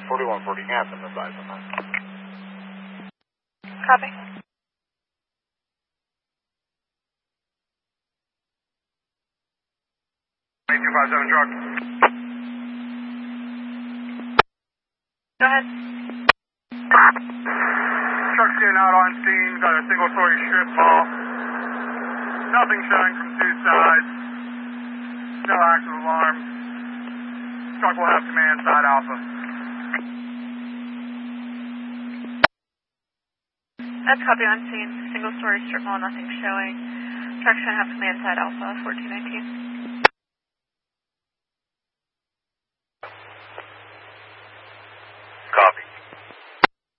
4140 Hampton, advise on that. Copy. 257 truck. Go ahead. Truck's getting out on scene, got a single-story strip mall. Nothing showing from two sides. No active alarm. Truck will have command side Alpha. That's copy on scene. Single story strip mall, nothing showing. Truck's gonna have command side Alpha, 1419.